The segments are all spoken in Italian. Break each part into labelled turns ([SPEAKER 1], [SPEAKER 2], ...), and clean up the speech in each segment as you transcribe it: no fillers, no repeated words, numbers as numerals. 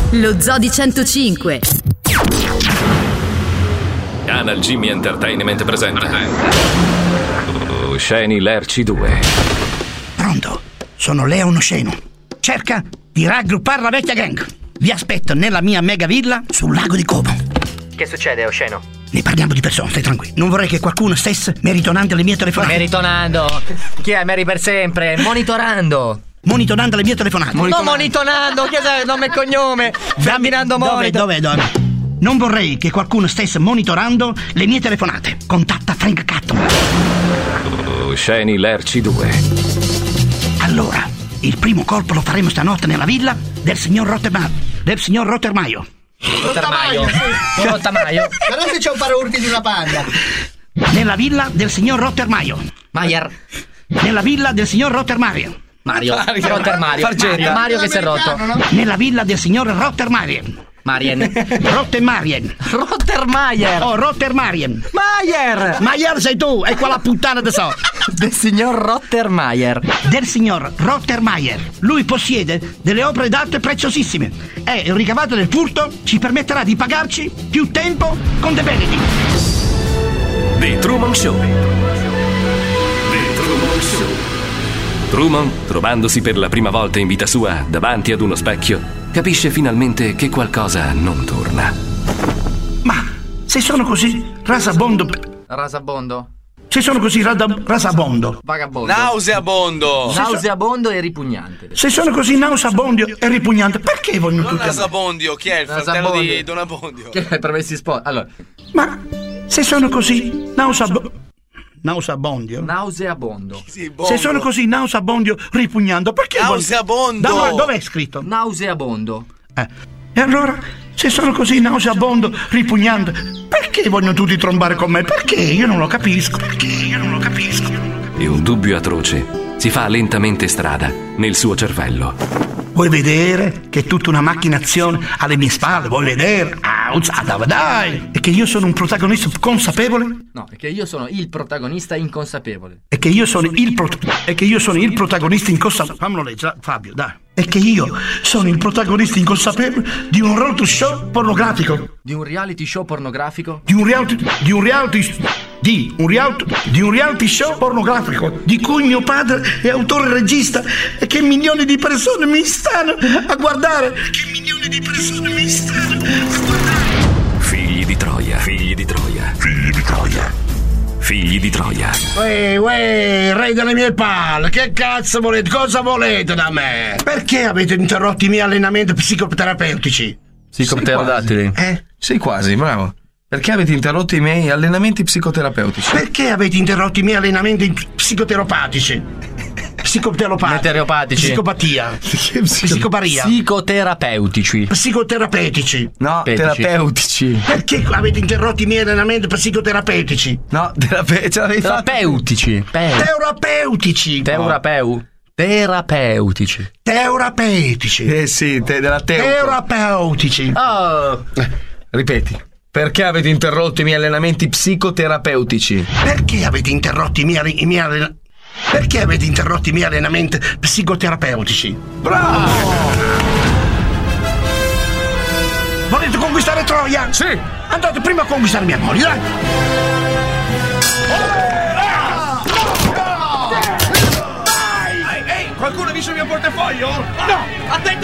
[SPEAKER 1] Lo Zoo di 105.
[SPEAKER 2] Canal Jimmy Entertainment presenta Sceni Lerci 2.
[SPEAKER 3] Pronto? Sono Leon Osceno. Cerca di raggruppare la vecchia gang. Vi aspetto nella mia mega villa sul lago di Como.
[SPEAKER 4] Che succede, Osceno?
[SPEAKER 3] Ne parliamo di persona, stai tranquillo. Non vorrei che qualcuno stesse meritonando le mie telefonate.
[SPEAKER 4] Meritonando? Chi è Meri per sempre? Monitorando.
[SPEAKER 3] Monitorando le mie telefonate.
[SPEAKER 4] Non monitorando, chi è nome e cognome? Ferdinando Monitor.
[SPEAKER 3] Dove? Non vorrei che qualcuno stesse monitorando le mie telefonate. Contatta Frank Catto.
[SPEAKER 2] Sceni Lerci 2.
[SPEAKER 3] Allora, il primo colpo lo faremo stanotte nella villa del signor Rottermaio.
[SPEAKER 4] Rottamaio.
[SPEAKER 5] Però se c'è un paraurti di una panda.
[SPEAKER 3] Nella villa del signor Rottermaio.
[SPEAKER 4] Maier.
[SPEAKER 3] Nella villa del signor Rottermaio.
[SPEAKER 4] Mario che si è rotto.
[SPEAKER 5] No?
[SPEAKER 3] Nella villa del signor Rottermaio.
[SPEAKER 4] Marien.
[SPEAKER 3] Rottermaien.
[SPEAKER 4] Rottermeier.
[SPEAKER 3] Oh, Rottermaien. Maier sei tu, è quella puttana de so.
[SPEAKER 4] Del signor Rottermeier.
[SPEAKER 3] Del signor Rottermeier. Lui possiede delle opere d'arte preziosissime e il ricavato del furto ci permetterà di pagarci più tempo con dei benefit.
[SPEAKER 2] The Truman Show. Truman, trovandosi per la prima volta in vita sua davanti ad uno specchio, capisce finalmente che qualcosa non torna.
[SPEAKER 3] Ma se sono così rasabondo. Se sono così rasabondo.
[SPEAKER 4] Vagabondo.
[SPEAKER 6] Nauseabondo.
[SPEAKER 4] E ripugnante.
[SPEAKER 3] Se sono così nauseabondo e ripugnante, perché vogliono
[SPEAKER 6] Non
[SPEAKER 3] tutti?
[SPEAKER 6] Nasabondio, chi è il fratello di Don Abbondio?
[SPEAKER 4] Che hai promessi sposi? Allora,
[SPEAKER 3] Ma se sono così nauseabondo.
[SPEAKER 6] Sì,
[SPEAKER 3] Se sono così nauseabondo ripugnando, perché
[SPEAKER 6] Nauseabondo.
[SPEAKER 3] Dov'è scritto?
[SPEAKER 4] nauseabondo.
[SPEAKER 3] E allora, se sono così nauseabondo ripugnando, perché vogliono tutti trombare con me? Perché? Io non lo capisco.
[SPEAKER 2] E un dubbio atroce si fa lentamente strada nel suo cervello.
[SPEAKER 3] Vuoi vedere che è tutta una macchinazione alle mie spalle? Vuoi vedere? Dai! E che io sono un protagonista consapevole?
[SPEAKER 4] No, è che io sono il protagonista inconsapevole.
[SPEAKER 3] E che io sono il protagonista inconsapevole. Fammelo leggere, Fabio, dai. E che io sono il protagonista inconsapevole di un reality show pornografico.
[SPEAKER 4] Di un reality show pornografico?
[SPEAKER 3] Di un reality show pornografico di cui mio padre è autore e regista e che milioni di persone mi stanno a guardare.
[SPEAKER 2] Figli di Troia.
[SPEAKER 3] Uè, re delle mie palle, che cazzo volete? Cosa volete da me? Perché avete interrotto i miei allenamenti psicoterapeutici?
[SPEAKER 4] Psicopterodattili.
[SPEAKER 5] Sì, quasi, bravo. Perché avete interrotto i miei allenamenti psicoterapeutici?
[SPEAKER 3] Perché avete interrotto i miei allenamenti psicoteropatici?
[SPEAKER 4] Meteoropatici.
[SPEAKER 3] Psicopatia. Psicoparia.
[SPEAKER 4] Psicoterapeutici.
[SPEAKER 3] Psicoterapeutici.
[SPEAKER 5] No, terapeutici.
[SPEAKER 3] Perché avete interrotto i miei allenamenti psicoterapeutici?
[SPEAKER 5] No, ce l'avevi fatto.
[SPEAKER 4] Terapeutici.
[SPEAKER 3] Terapeutici.
[SPEAKER 5] Sì, della
[SPEAKER 3] Terapeutici.
[SPEAKER 4] Oh.
[SPEAKER 5] Ripeti. Perché avete interrotto i miei allenamenti psicoterapeutici?
[SPEAKER 3] Perché avete interrotto i miei allenamenti psicoterapeutici? Bravo! Volete conquistare Troia?
[SPEAKER 5] Sì!
[SPEAKER 3] Andate prima a conquistare mia moglie, dai!
[SPEAKER 6] Ehi, qualcuno ha visto il mio portafoglio? No! Attento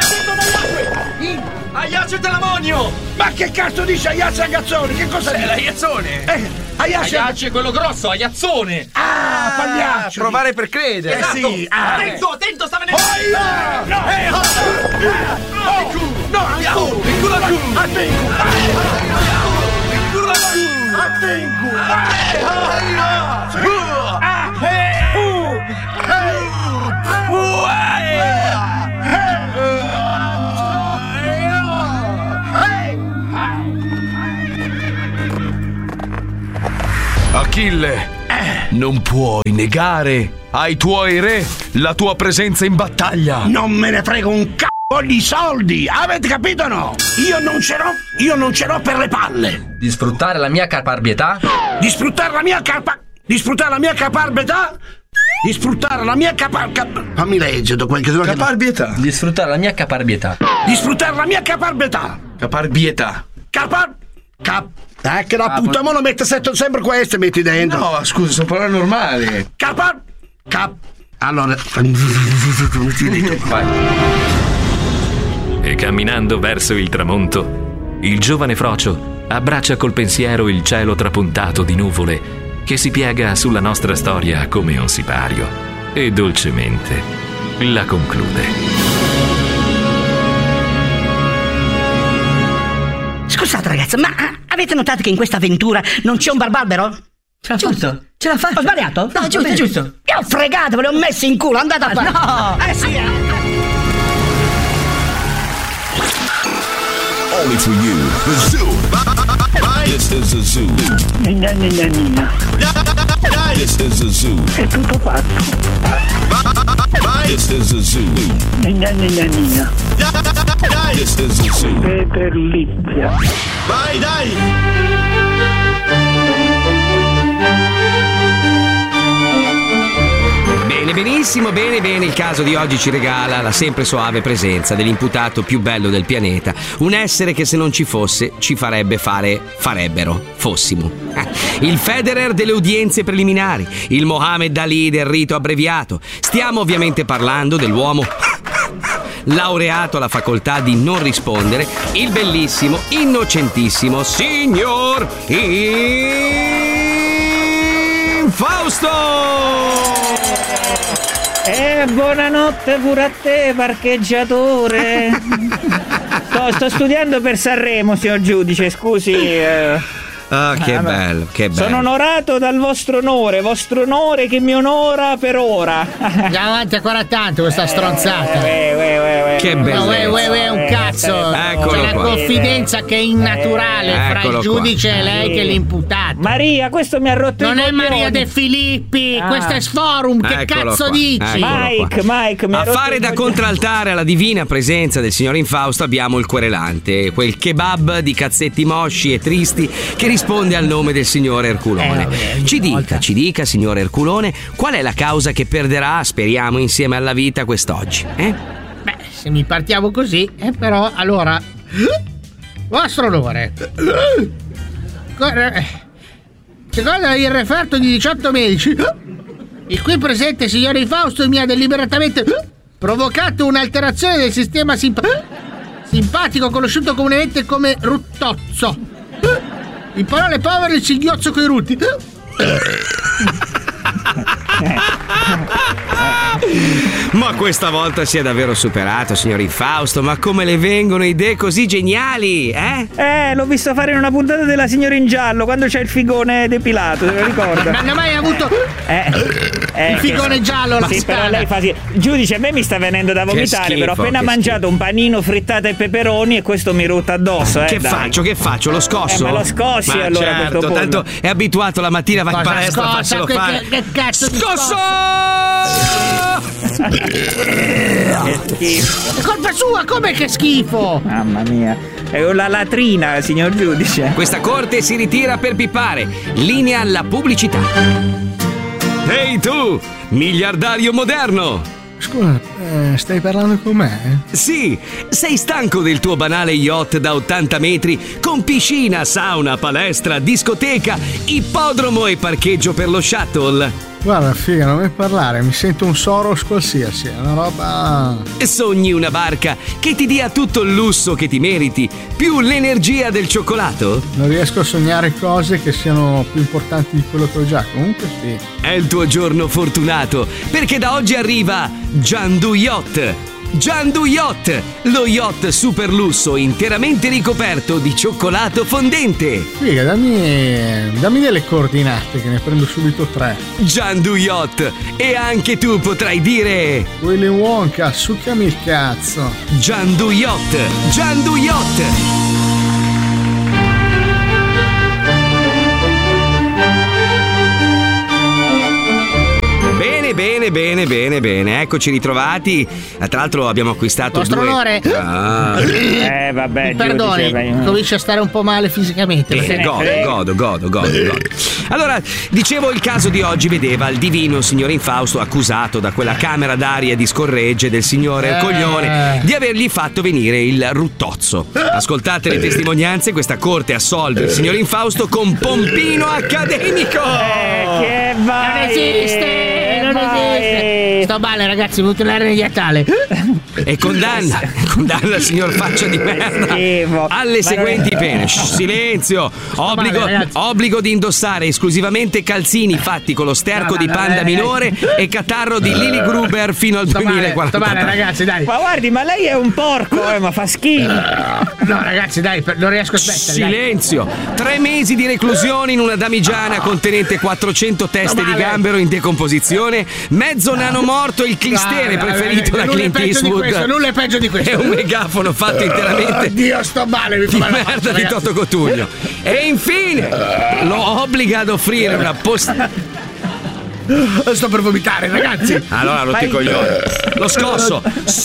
[SPEAKER 6] Aiace dell'ammonio!
[SPEAKER 3] Ma che cazzo dice Aiace Agazzone? Che cosa
[SPEAKER 6] È l'aiazzone!
[SPEAKER 3] Aiace
[SPEAKER 6] è quello grosso, aiazzone!
[SPEAKER 3] Ah, pagliaccio!
[SPEAKER 5] Provare per credere.
[SPEAKER 3] Sì!
[SPEAKER 6] Attento, sta venendo!
[SPEAKER 5] Achille, non puoi negare ai tuoi re la tua presenza in battaglia.
[SPEAKER 3] Non me ne frega un c***o di soldi, avete capito o no? Io non ce l'ho per le palle.
[SPEAKER 4] Di sfruttare la mia caparbietà?
[SPEAKER 3] Di sfruttare la mia caparbietà di sfruttare la mia fammi leggere quel che
[SPEAKER 5] Caparbietà.
[SPEAKER 4] Di sfruttare la mia caparbietà.
[SPEAKER 3] di sfruttare la mia caparbietà.
[SPEAKER 5] Caparbietà.
[SPEAKER 3] Che la puttana mo lo mette sempre queste metti dentro.
[SPEAKER 5] No, scusa, sono parole normali.
[SPEAKER 3] Allora
[SPEAKER 5] Vai.
[SPEAKER 2] E camminando verso il tramonto, il giovane Frocio abbraccia col pensiero il cielo trapuntato di nuvole che si piega sulla nostra storia come un sipario e dolcemente la conclude.
[SPEAKER 3] scusate ragazzi, ma avete notato che in questa avventura non c'è un barbarbero?
[SPEAKER 4] Ce l'ha fatto. Ce l'ha fatto.
[SPEAKER 3] Ho sbagliato?
[SPEAKER 4] No, giusto, giusto.
[SPEAKER 3] Mi ho fregato, ve li ho messi in culo, andate a fare.
[SPEAKER 4] No.
[SPEAKER 3] Sì.
[SPEAKER 7] Only for you, the zoo. This is the zoo.
[SPEAKER 8] Nina.
[SPEAKER 7] This is the zoo.
[SPEAKER 8] È tutto fatto.
[SPEAKER 7] This is the zoo.
[SPEAKER 8] Nina.
[SPEAKER 7] This is the zoo.
[SPEAKER 8] Peter Lizia.
[SPEAKER 7] Vai, dai!
[SPEAKER 9] Benissimo, bene, il caso di oggi ci regala la sempre soave presenza dell'imputato più bello del pianeta, un essere che se non ci fosse ci fossimo. Il Federer delle udienze preliminari, il Mohammed Ali del rito abbreviato. Stiamo ovviamente parlando dell'uomo laureato alla facoltà di non rispondere, il bellissimo, innocentissimo signor Fausto!
[SPEAKER 10] Buonanotte pure a te, parcheggiatore. Sto studiando per Sanremo, signor giudice, scusi.
[SPEAKER 9] Ah, che bello.
[SPEAKER 10] Sono onorato dal vostro onore che mi onora per ora.
[SPEAKER 11] Andiamo avanti ancora tanto questa stronzata.
[SPEAKER 9] Che bello.
[SPEAKER 11] Un cazzo.
[SPEAKER 9] Eccolo
[SPEAKER 11] C'è una
[SPEAKER 9] qua.
[SPEAKER 11] confidenza che è innaturale fra
[SPEAKER 9] Eccolo
[SPEAKER 11] il giudice
[SPEAKER 9] qua.
[SPEAKER 11] e lei che è l'imputato.
[SPEAKER 10] Maria, questo mi ha rotto
[SPEAKER 11] Non
[SPEAKER 10] i
[SPEAKER 11] è
[SPEAKER 10] coglioni.
[SPEAKER 11] Maria De Filippi, questo è Sforum, che
[SPEAKER 9] Eccolo
[SPEAKER 11] cazzo
[SPEAKER 9] qua.
[SPEAKER 11] dici?
[SPEAKER 10] Mike, mi ha
[SPEAKER 9] A
[SPEAKER 10] rotto
[SPEAKER 9] fare
[SPEAKER 10] i
[SPEAKER 9] da
[SPEAKER 10] coglioni.
[SPEAKER 9] contraltare alla divina presenza del signor Infausto abbiamo il querelante, quel kebab di cazzetti mosci e tristi che risponde al nome del signor Erculone. Ci dica, signor Erculone, qual è la causa che perderà, speriamo, insieme alla vita quest'oggi?
[SPEAKER 11] Beh, se mi partiamo così, però, allora... Vostro onore. Secondo il referto di 18 medici, il qui presente signor Infausto mi ha deliberatamente provocato un'alterazione del sistema simpatico conosciuto comunemente come ruttozzo. In parole povere, il singhiozzo coi rutti.
[SPEAKER 9] Ma questa volta si è davvero superato, signor Infausto. Ma come le vengono idee così geniali,
[SPEAKER 10] l'ho visto fare in una puntata della Signora in Giallo, quando c'è il figone depilato, se lo ricorda.
[SPEAKER 11] Non ha mai avuto il figone giallo alla
[SPEAKER 10] sì, però
[SPEAKER 11] puttana.
[SPEAKER 10] lei fa sì. Giudice, a me mi sta venendo da vomitare,
[SPEAKER 9] schifo,
[SPEAKER 10] però ho appena
[SPEAKER 9] che
[SPEAKER 10] mangiato un panino frittata e peperoni e questo mi rutta addosso.
[SPEAKER 9] Che
[SPEAKER 10] dai.
[SPEAKER 9] faccio? Lo scosso?
[SPEAKER 10] Ma lo scossi
[SPEAKER 9] Ma
[SPEAKER 10] allora,
[SPEAKER 9] certo,
[SPEAKER 10] questo pollo.
[SPEAKER 9] tanto è abituato la mattina, va in
[SPEAKER 11] Cosa
[SPEAKER 9] palestra,
[SPEAKER 11] scossa?
[SPEAKER 9] farselo fare.
[SPEAKER 11] Che cazzo di
[SPEAKER 9] Scosso!
[SPEAKER 10] Che schifo.
[SPEAKER 11] È colpa sua, com'è che schifo?
[SPEAKER 10] Mamma mia. È una latrina, signor giudice.
[SPEAKER 9] Questa corte si ritira per pippare. Linea alla pubblicità. Ehi tu, miliardario moderno!
[SPEAKER 6] Scusa, stai parlando con me?
[SPEAKER 9] Sì, sei stanco del tuo banale yacht da 80 metri con piscina, sauna, palestra, discoteca, ippodromo e parcheggio per lo shuttle?
[SPEAKER 6] Guarda, figa, non mi parlare, mi sento un Soros qualsiasi, è una roba...
[SPEAKER 9] Sogni una barca che ti dia tutto il lusso che ti meriti, più l'energia del cioccolato?
[SPEAKER 6] Non riesco a sognare cose che siano più importanti di quello che ho già, comunque sì.
[SPEAKER 9] È il tuo giorno fortunato, perché da oggi arriva Giandu Yacht. Giandu Yacht, lo yacht super lusso interamente ricoperto di cioccolato fondente.
[SPEAKER 6] Figa, dammi delle coordinate che ne prendo subito 3.
[SPEAKER 9] Giandu Yacht, e anche tu potrai dire
[SPEAKER 6] Willy Wonka, succhiami il cazzo.
[SPEAKER 9] Giandu Yacht, Giandu Yacht. bene. Eccoci ritrovati. Tra l'altro abbiamo acquistato
[SPEAKER 11] Vostro onore.
[SPEAKER 10] Vabbè,
[SPEAKER 11] mi perdoni, comincio a stare un po' male fisicamente.
[SPEAKER 9] Godo. Allora, dicevo, il caso di oggi vedeva il divino signor Infausto accusato da quella camera d'aria di scorregge del signore Ercoglione di avergli fatto venire il ruttozzo. Ascoltate le testimonianze, questa corte assolve il signor Infausto con pompino accademico.
[SPEAKER 10] Che vai!
[SPEAKER 11] Non esiste. Sto male, ragazzi, ho avuto l'ernia
[SPEAKER 9] E condanna il signor faccia di merda alle seguenti pene. Silenzio. Obbligo di indossare esclusivamente calzini fatti con lo sterco di panda minore e catarro di Lili Gruber fino al 2040.
[SPEAKER 11] Sto male, ragazzi, dai.
[SPEAKER 10] Ma guardi, ma lei è un porco, ma fa schifo.
[SPEAKER 11] No, ragazzi, dai, non riesco a smettere.
[SPEAKER 9] Silenzio. 3 mesi di reclusione in una damigiana contenente 400 teste di gambero in decomposizione, mezzo nano morto, il clistere preferito da Clint Eastwood.
[SPEAKER 11] Nulla è peggio di questo.
[SPEAKER 9] È un megafono fatto interamente
[SPEAKER 11] Oddio, sto male, mi fa male la
[SPEAKER 9] merda di Toto Cotugno. E infine lo obbliga ad offrire una
[SPEAKER 11] sto per vomitare, ragazzi.
[SPEAKER 9] Allora rotti i coglioni. Lo scosso.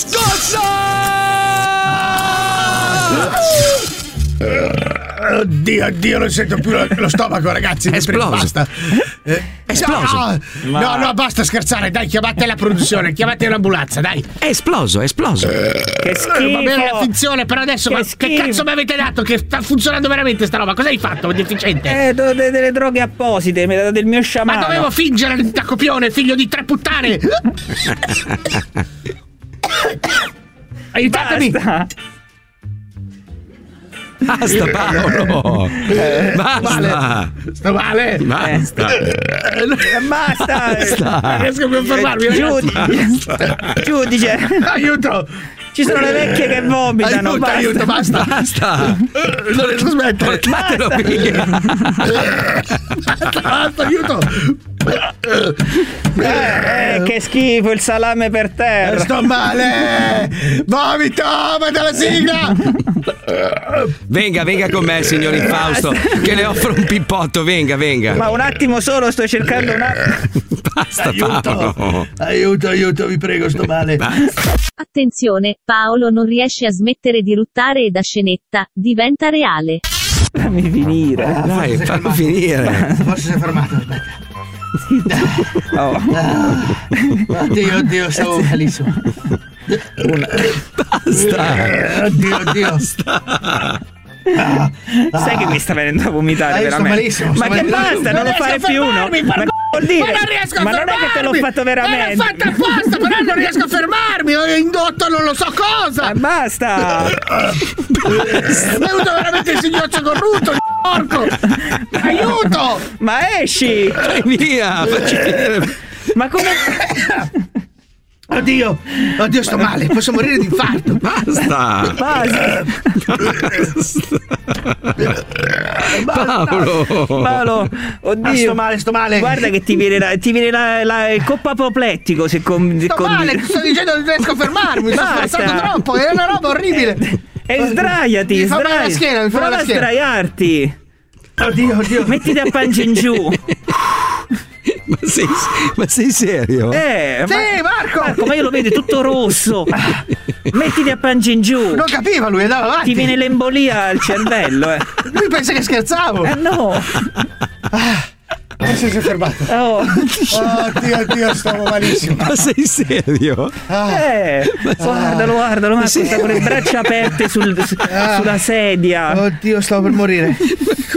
[SPEAKER 11] Oddio, non sento più lo stomaco, ragazzi.
[SPEAKER 9] È esploso.
[SPEAKER 11] Basta.
[SPEAKER 9] Esploso.
[SPEAKER 11] No, basta scherzare, dai, chiamate la produzione, chiamate l'ambulanza, dai.
[SPEAKER 9] È esploso.
[SPEAKER 10] Che schifo.
[SPEAKER 11] Va bene la finzione, però adesso che cazzo mi avete dato? Che sta funzionando veramente sta roba? Cosa hai fatto, deficiente?
[SPEAKER 10] Delle droghe apposite, mi ha dato del mio sciamano.
[SPEAKER 11] Ma dovevo fingere da copione, figlio di 3 puttane. Aiutatemi.
[SPEAKER 9] Basta Paolo. Basta.
[SPEAKER 11] Sto male.
[SPEAKER 9] Basta.
[SPEAKER 11] Non riesco più a fermarmi.
[SPEAKER 10] Giudice.
[SPEAKER 11] Aiuto.
[SPEAKER 10] Ci sono le vecchie che vomitano.
[SPEAKER 11] Aiuto, basta. Non riesco a smettere.
[SPEAKER 9] Portatelo via.
[SPEAKER 11] Basta, aiuto.
[SPEAKER 10] Che schifo, il salame per terra.
[SPEAKER 11] Sto male. Vomito, manda la sigla.
[SPEAKER 9] Venga con me, signor Infausto, che le offro un pippotto. Venga.
[SPEAKER 10] Ma un attimo solo, sto cercando un attimo.
[SPEAKER 9] Basta, Paolo.
[SPEAKER 11] Aiuto, vi prego, sto male.
[SPEAKER 9] Basta.
[SPEAKER 12] Attenzione, Paolo non riesce a smettere di ruttare e da scenetta diventa reale.
[SPEAKER 10] Fammi finire.
[SPEAKER 9] Dai, fammi finire.
[SPEAKER 11] Forse si è fermato, aspetta. Oddio, stavo malissimo.
[SPEAKER 9] Basta.
[SPEAKER 11] Oddio.
[SPEAKER 9] Basta.
[SPEAKER 10] Sai che mi sta venendo a vomitare veramente?
[SPEAKER 11] Sto malissimo.
[SPEAKER 10] Ma che basta, non lo fare più uno. Ma che vuol dire?
[SPEAKER 11] Ma non riesco a
[SPEAKER 10] ma
[SPEAKER 11] fermarmi.
[SPEAKER 10] Non è che te l'ho fatto veramente.
[SPEAKER 11] L'ho fatto apposta, però non riesco a fermarmi. Ho indotto non lo so cosa.
[SPEAKER 10] Basta.
[SPEAKER 11] È venuto veramente il signorcio corrutto, porco. Aiuto.
[SPEAKER 10] Ma esci.
[SPEAKER 9] Vai via, facci finire.
[SPEAKER 10] Ma come?
[SPEAKER 11] Oddio, sto male, posso morire di infarto.
[SPEAKER 9] Basta.
[SPEAKER 10] Paolo, oddio.
[SPEAKER 11] Sto male.
[SPEAKER 10] Guarda che ti viene il coppo apoplettico se
[SPEAKER 11] sto male, ti sto dicendo che non riesco a fermarmi. Sto scherzando troppo, è una roba orribile.
[SPEAKER 10] E sdraiati,
[SPEAKER 11] mi fa male la schiena, mi fa male la schiena.
[SPEAKER 10] Prova a sdraiarti.
[SPEAKER 11] Oddio.
[SPEAKER 10] Mettiti a pancia in giù.
[SPEAKER 9] Ma sei serio?
[SPEAKER 11] Sì, Marco,
[SPEAKER 10] ma io lo vedo tutto rosso. Mettiti a pancia in giù.
[SPEAKER 11] Non capiva, lui andava avanti.
[SPEAKER 10] Ti viene l'embolia al cervello.
[SPEAKER 11] Lui pensa che scherzavo.
[SPEAKER 10] No.
[SPEAKER 11] Adesso si è fermato. Oddio, stavo malissimo.
[SPEAKER 9] Ma sei serio?
[SPEAKER 10] Guardalo, ma sta con le braccia aperte sulla sedia.
[SPEAKER 11] Oddio, stavo per morire.